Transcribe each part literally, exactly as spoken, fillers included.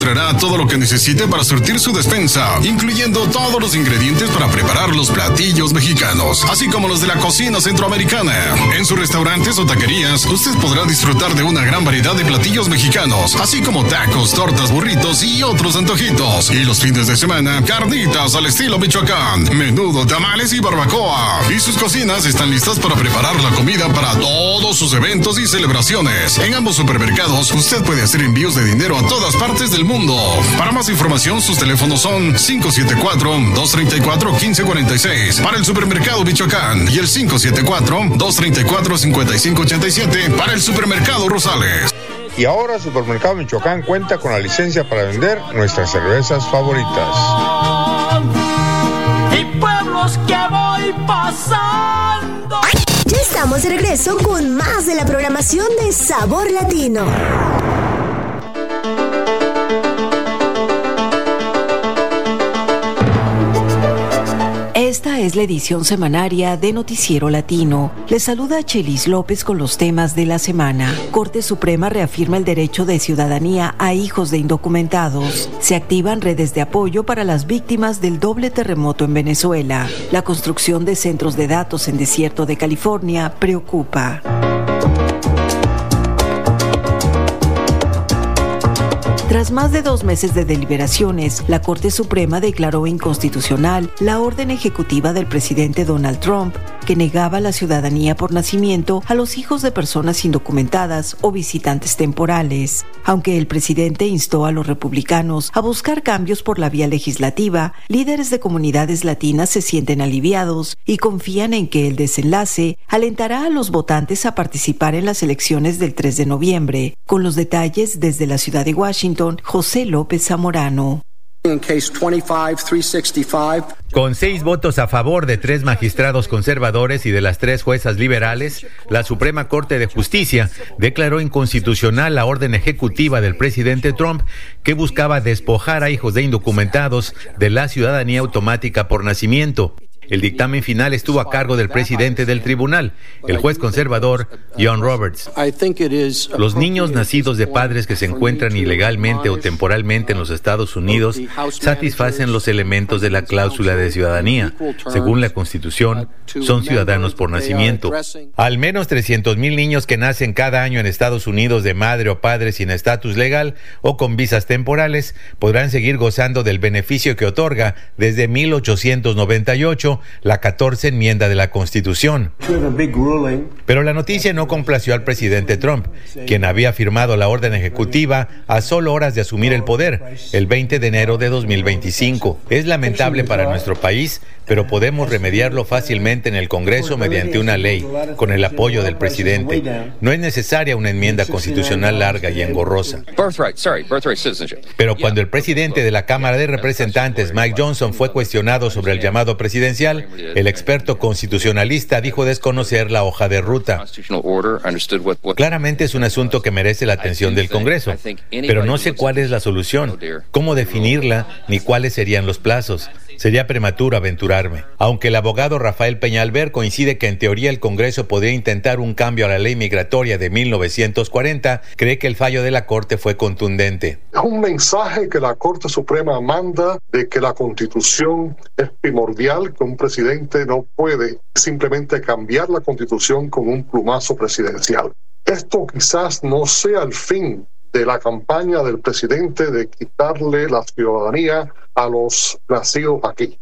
Traerá todo lo que necesite para surtir su despensa, incluyendo todos los ingredientes para preparar los platillos mexicanos, así como los de la cocina centroamericana. En sus restaurantes o taquerías, usted podrá disfrutar de una gran variedad de platillos mexicanos, así como tacos, tortas, burritos y otros antojitos. Y los fines de semana, carnitas al estilo Michoacán, menudo, tamales y barbacoa. Y sus cocinas están listas para preparar la comida para todos sus eventos y celebraciones. En ambos supermercados, usted puede hacer envíos de dinero a todas partes del mundo. Mundo. Para más información, sus teléfonos son cinco siete cuatro, dos tres cuatro, uno cinco cuatro seis para el supermercado Michoacán y el cinco siete cuatro, dos tres cuatro, cinco cinco ocho siete para el supermercado Rosales. Y ahora Supermercado Michoacán cuenta con la licencia para vender nuestras cervezas favoritas. Y pueblos que voy pasando. Ya estamos de regreso con más de la programación de Sabor Latino. Esta es la edición semanaria de Noticiero Latino. Les saluda Chelis López con los temas de la semana. Corte Suprema reafirma el derecho de ciudadanía a hijos de indocumentados. Se activan redes de apoyo para las víctimas del doble terremoto en Venezuela. La construcción de centros de datos en desierto de California preocupa. Tras más de dos meses de deliberaciones, la Corte Suprema declaró inconstitucional la orden ejecutiva del presidente Donald Trump que negaba la ciudadanía por nacimiento a los hijos de personas indocumentadas o visitantes temporales. Aunque el presidente instó a los republicanos a buscar cambios por la vía legislativa, líderes de comunidades latinas se sienten aliviados y confían en que el desenlace alentará a los votantes a participar en las elecciones del tres de noviembre. Con los detalles desde la ciudad de Washington, José López Zamorano. Con seis votos a favor de tres magistrados conservadores y de las tres juezas liberales, la Suprema Corte de Justicia declaró inconstitucional la orden ejecutiva del presidente Trump que buscaba despojar a hijos de indocumentados de la ciudadanía automática por nacimiento. El dictamen final estuvo a cargo del presidente del tribunal, el juez conservador John Roberts. Los niños nacidos de padres que se encuentran ilegalmente o temporalmente en los Estados Unidos satisfacen los elementos de la cláusula de ciudadanía. Según la Constitución, son ciudadanos por nacimiento. Al menos trescientos mil niños que nacen cada año en Estados Unidos de madre o padre sin estatus legal o con visas temporales podrán seguir gozando del beneficio que otorga desde mil ochocientos noventa y ocho la catorce enmienda de la Constitución. Pero la noticia no complació al presidente Trump, quien había firmado la orden ejecutiva a solo horas de asumir el poder, el veinte de enero de dos mil veinticinco. Es lamentable para nuestro país, pero podemos remediarlo fácilmente en el Congreso mediante una ley, con el apoyo del presidente. No es necesaria una enmienda constitucional larga y engorrosa. Pero cuando el presidente de la Cámara de Representantes, Mike Johnson, fue cuestionado sobre el llamado presidencial, el experto constitucionalista dijo desconocer la hoja de ruta. Claramente es un asunto que merece la atención del Congreso, pero no sé cuál es la solución, cómo definirla, ni cuáles serían los plazos. Sería prematuro aventurarme. Aunque el abogado Rafael Peñalver coincide que en teoría el Congreso podría intentar un cambio a la ley migratoria de mil novecientos cuarenta, cree que el fallo de la Corte fue contundente. Es un mensaje que la Corte Suprema manda de que la Constitución es primordial, que un presidente no puede simplemente cambiar la Constitución con un plumazo presidencial. Esto quizás no sea el fin de la campaña del presidente de quitarle la ciudadanía a los nacidos aquí.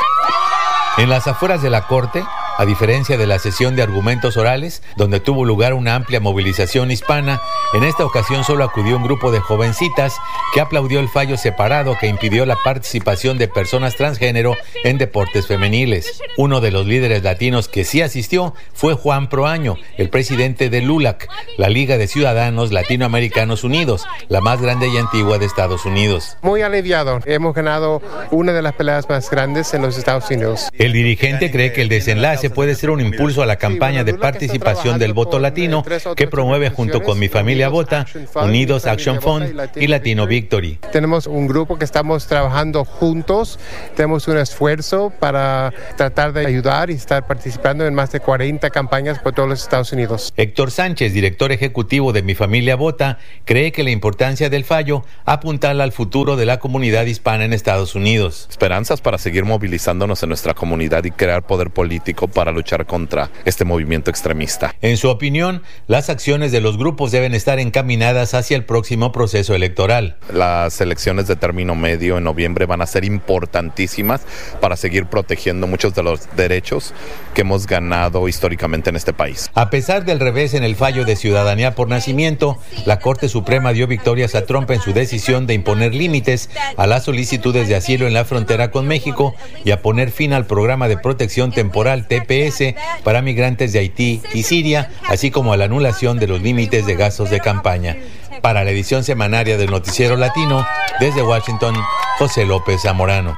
En las afueras de la Corte, a diferencia de la sesión de argumentos orales, donde tuvo lugar una amplia movilización hispana, en esta ocasión solo acudió un grupo de jovencitas que aplaudió el fallo separado que impidió la participación de personas transgénero en deportes femeniles. Uno de los líderes latinos que sí asistió fue Juan Proaño, el presidente de LULAC, la Liga de Ciudadanos Latinoamericanos Unidos, la más grande y antigua de Estados Unidos. Muy aliviado. Hemos ganado una de las peleas más grandes en los Estados Unidos. El dirigente cree que el desenlace enlace puede ser un impulso a la campaña de participación del voto latino que promueve junto con Mi Familia Vota, Unidos Action Fund y Latino Victory. Tenemos un grupo que estamos trabajando juntos, tenemos un esfuerzo para tratar de ayudar y estar participando en más de cuarenta campañas por todos los Estados Unidos. Héctor Sánchez, director ejecutivo de Mi Familia Vota, cree que la importancia del fallo apuntala al futuro de la comunidad hispana en Estados Unidos. Esperanzas para seguir movilizándonos en nuestra comunidad y crear poder político para luchar contra este movimiento extremista. En su opinión, las acciones de los grupos deben estar encaminadas hacia el próximo proceso electoral. Las elecciones de término medio en noviembre van a ser importantísimas para seguir protegiendo muchos de los derechos que hemos ganado históricamente en este país. A pesar del revés en el fallo de ciudadanía por nacimiento, la Corte Suprema dio victorias a Trump en su decisión de imponer límites a las solicitudes de asilo en la frontera con México y a poner fin al programa de protección temporal T P S para migrantes de Haití y Siria, así como a la anulación de los límites de gastos de campaña. Para la edición semanaria del Noticiero Latino, desde Washington, José López Zamorano.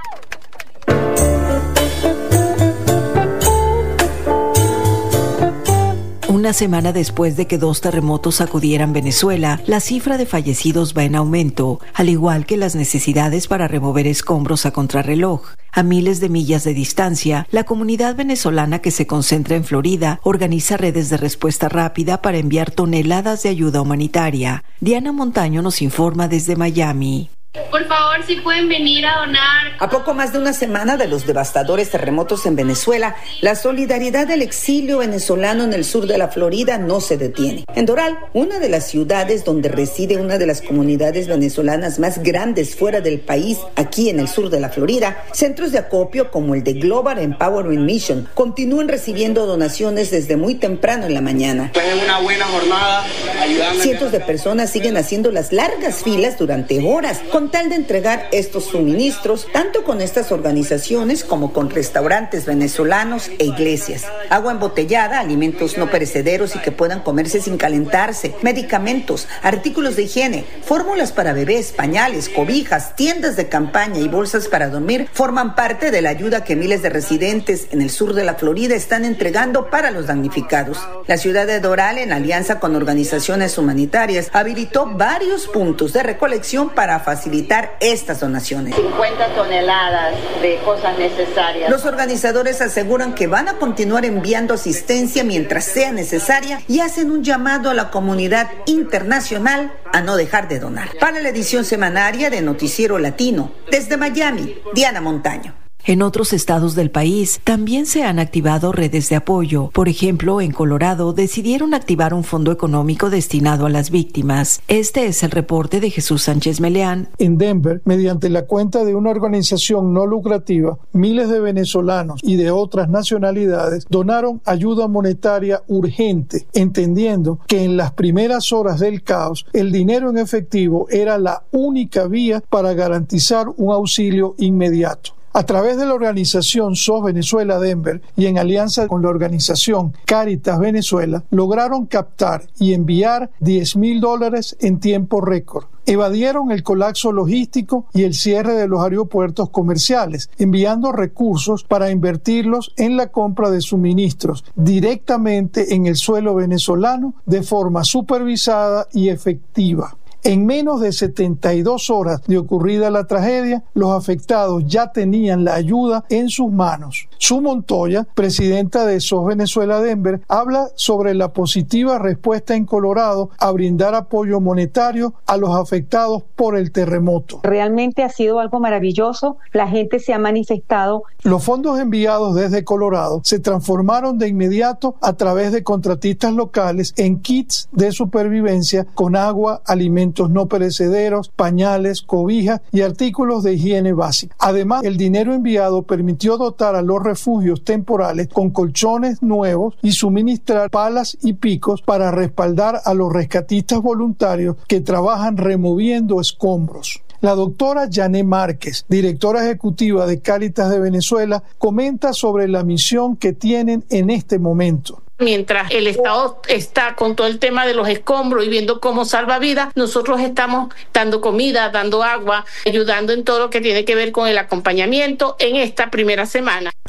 Una semana después de que dos terremotos sacudieran Venezuela, la cifra de fallecidos va en aumento, al igual que las necesidades para remover escombros a contrarreloj. A miles de millas de distancia, la comunidad venezolana que se concentra en Florida organiza redes de respuesta rápida para enviar toneladas de ayuda humanitaria. Diana Montaño nos informa desde Miami. Por favor, si pueden venir a donar. A poco más de una semana de los devastadores terremotos en Venezuela, la solidaridad del exilio venezolano en el sur de la Florida no se detiene. En Doral, una de las ciudades donde reside una de las comunidades venezolanas más grandes fuera del país, aquí en el sur de la Florida, centros de acopio como el de Global Empowerment Mission continúan recibiendo donaciones desde muy temprano en la mañana. Fue una buena jornada, ayudando. Cientos de personas siguen haciendo las largas filas durante horas con tal de entregar estos suministros, tanto con estas organizaciones como con restaurantes venezolanos e iglesias. Agua embotellada, alimentos no perecederos y que puedan comerse sin calentarse, medicamentos, artículos de higiene, fórmulas para bebés, pañales, cobijas, tiendas de campaña y bolsas para dormir forman parte de la ayuda que miles de residentes en el sur de la Florida están entregando para los damnificados. La ciudad de Doral, en alianza con organizaciones humanitarias, habilitó varios puntos de recolección para facilitar estas donaciones. cincuenta toneladas de cosas necesarias. Los organizadores aseguran que van a continuar enviando asistencia mientras sea necesaria y hacen un llamado a la comunidad internacional a no dejar de donar. Para la edición semanaria de Noticiero Latino, desde Miami, Diana Montaño. En otros estados del país también se han activado redes de apoyo. Por ejemplo, en Colorado decidieron activar un fondo económico destinado a las víctimas. Este es el reporte de Jesús Sánchez Meleán. En Denver, mediante la cuenta de una organización no lucrativa, miles de venezolanos y de otras nacionalidades donaron ayuda monetaria urgente, entendiendo que en las primeras horas del caos, el dinero en efectivo era la única vía para garantizar un auxilio inmediato. A través de la organización S O S Venezuela Denver y en alianza con la organización Cáritas Venezuela, lograron captar y enviar diez mil dólares en tiempo récord. Evadieron el colapso logístico y el cierre de los aeropuertos comerciales, enviando recursos para invertirlos en la compra de suministros directamente en el suelo venezolano de forma supervisada y efectiva. En menos de setenta y dos horas de ocurrida la tragedia, los afectados ya tenían la ayuda en sus manos. Su Montoya, presidenta de S O S Venezuela Denver, habla sobre la positiva respuesta en Colorado a brindar apoyo monetario a los afectados por el terremoto. Realmente ha sido algo maravilloso. La gente se ha manifestado. Los fondos enviados desde Colorado se transformaron de inmediato a través de contratistas locales en kits de supervivencia con agua, alimentos no perecederos, pañales, cobijas y artículos de higiene básica. Además, el dinero enviado permitió dotar a los refugios temporales con colchones nuevos y suministrar palas y picos para respaldar a los rescatistas voluntarios que trabajan removiendo escombros. La doctora Yané Márquez, directora ejecutiva de Cáritas de Venezuela, comenta sobre la misión que tienen en este momento. Mientras el Estado está con todo el tema de los escombros y viendo cómo salva vidas, nosotros estamos dando comida, dando agua, ayudando en todo lo que tiene que ver con el acompañamiento en esta primera semana.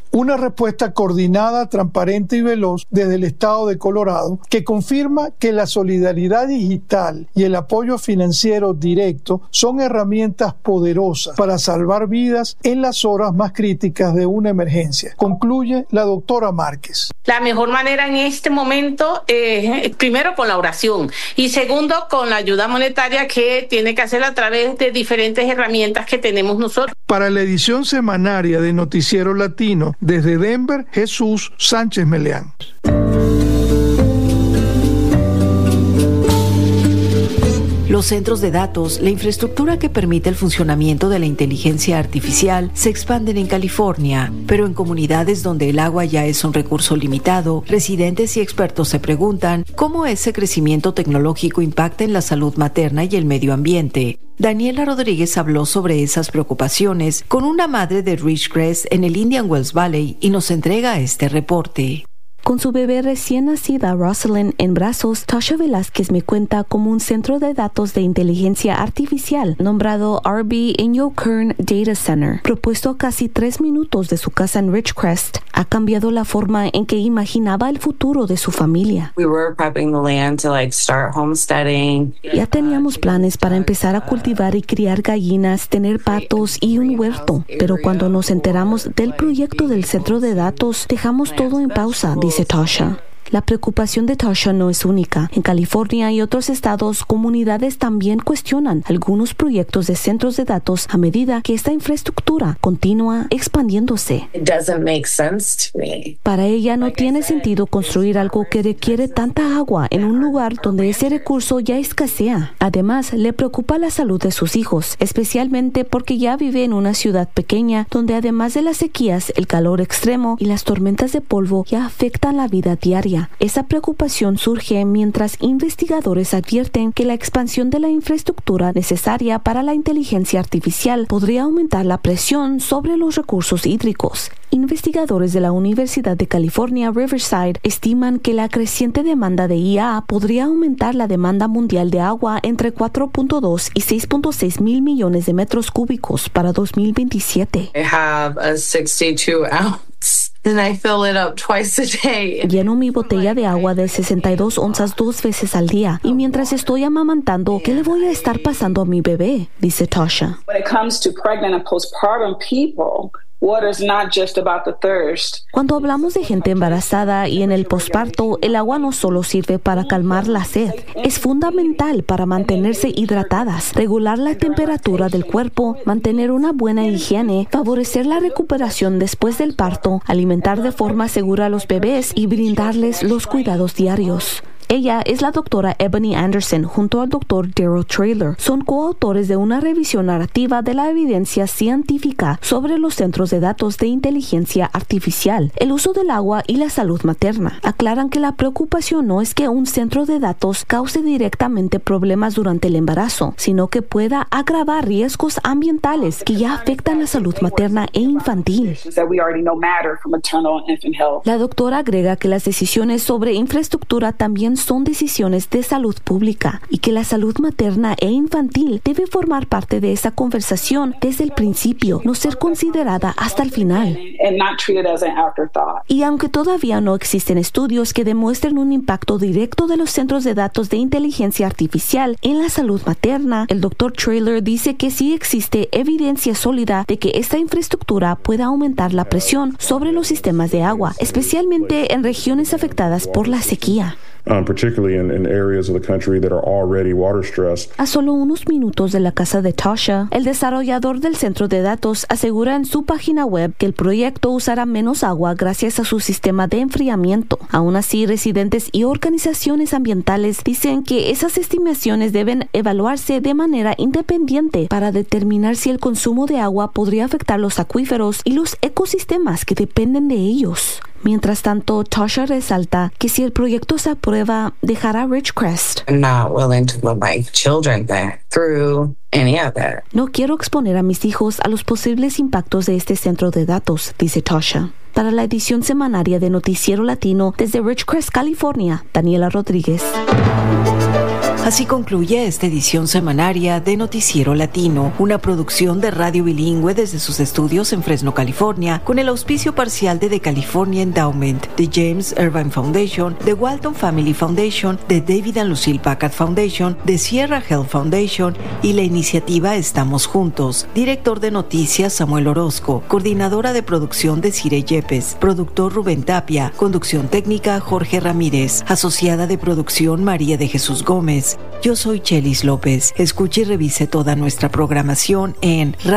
Una respuesta coordinada, transparente y veloz desde el estado de Colorado que confirma que la solidaridad digital y el apoyo financiero directo son herramientas poderosas para salvar vidas en las horas más críticas de una emergencia, concluye la doctora Márquez. La mejor manera en este momento es, primero, con la oración y segundo, con la ayuda monetaria que tiene que hacer a través de diferentes herramientas que tenemos nosotros. Para la edición semanaria de Noticiero Latino, desde Denver, Jesús Sánchez Meleán. Los centros de datos, la infraestructura que permite el funcionamiento de la inteligencia artificial, se expanden en California, pero en comunidades donde el agua ya es un recurso limitado, residentes y expertos se preguntan cómo ese crecimiento tecnológico impacta en la salud materna y el medio ambiente. Daniela Rodríguez habló sobre esas preocupaciones con una madre de Ridgecrest en el Indian Wells Valley y nos entrega este reporte. Con su bebé recién nacida, Rosalind, en brazos, Tasha Velázquez me cuenta cómo un centro de datos de inteligencia artificial nombrado R B Inyokern Data Center, propuesto a casi tres minutos de su casa en Ridgecrest, ha cambiado la forma en que imaginaba el futuro de su familia. We were prepping the land to like start homesteading. Ya teníamos planes para empezar a cultivar y criar gallinas, tener patos y un huerto, pero cuando nos enteramos del proyecto del centro de datos, dejamos todo en pausa, dice Tasha. La preocupación de Tasha no es única. En California y otros estados, comunidades también cuestionan algunos proyectos de centros de datos a medida que esta infraestructura continúa expandiéndose. It doesn't make sense to me. Para ella no tiene sentido construir algo que requiere tanta agua en un lugar donde ese recurso ya escasea. Además, le preocupa la salud de sus hijos, especialmente porque ya vive en una ciudad pequeña donde además de las sequías, el calor extremo y las tormentas de polvo ya afectan la vida diaria. Esa preocupación surge mientras investigadores advierten que la expansión de la infraestructura necesaria para la inteligencia artificial podría aumentar la presión sobre los recursos hídricos. Investigadores de la Universidad de California, Riverside, estiman que la creciente demanda de I A podría aumentar la demanda mundial de agua entre cuatro punto dos y seis punto seis mil millones de metros cúbicos para dos mil veintisiete. I have a sixty-two ounce. And I fill it up twice a day. Lleno mi botella de agua de sesenta y dos onzas dos veces al día. Y mientras estoy amamantando, ¿qué le voy a estar pasando a mi bebé? Dice Tasha. When it comes to pregnant and postpartum people, water is not just about the thirst. Cuando hablamos de gente embarazada y en el posparto, el agua no solo sirve para calmar la sed, es fundamental para mantenerse hidratadas, regular la temperatura del cuerpo, mantener una buena higiene, favorecer la recuperación después del parto, alimentar de forma segura a los bebés y brindarles los cuidados diarios. Ella es la doctora Ebony Anderson junto al doctor Daryl Traylor. Son coautores de una revisión narrativa de la evidencia científica sobre los centros de datos de inteligencia artificial, el uso del agua y la salud materna. Aclaran que la preocupación no es que un centro de datos cause directamente problemas durante el embarazo, sino que pueda agravar riesgos ambientales que ya afectan la salud materna e infantil. La doctora agrega que las decisiones sobre infraestructura también son decisiones de salud pública y que la salud materna e infantil debe formar parte de esa conversación desde el principio, no ser considerada hasta el final. Y aunque todavía no existen estudios que demuestren un impacto directo de los centros de datos de inteligencia artificial en la salud materna, el doctor Traylor dice que sí existe evidencia sólida de que esta infraestructura pueda aumentar la presión sobre los sistemas de agua, especialmente en regiones afectadas por la sequía. Um, particularly in, in areas of the country that are already water stressed. A solo unos minutos de la casa de Tasha, el desarrollador del centro de datos asegura en su página web que el proyecto usará menos agua gracias a su sistema de enfriamiento. Aún así, residentes y organizaciones ambientales dicen que esas estimaciones deben evaluarse de manera independiente para determinar si el consumo de agua podría afectar los acuíferos y los ecosistemas que dependen de ellos. Mientras tanto, Tasha resalta que si el proyecto se aprueba, dejará Ridgecrest. I'm not willing to put my children back through any of that. No quiero exponer a mis hijos a los posibles impactos de este centro de datos, dice Tasha. Para la edición semanaria de Noticiero Latino desde Ridgecrest, California, Daniela Rodríguez. Así concluye esta edición semanaria de Noticiero Latino, una producción de radio bilingüe desde sus estudios en Fresno, California, con el auspicio parcial de The California Endowment, de James Irvine Foundation, de Walton Family Foundation, de David and Lucille Packard Foundation, de Sierra Health Foundation y la iniciativa Estamos Juntos. Director de Noticias Samuel Orozco, coordinadora de producción de Cire Yepes, productor Rubén Tapia, conducción técnica Jorge Ramírez, asociada de producción María de Jesús Gómez. Yo soy Chelis López. Escuche y revise toda nuestra programación en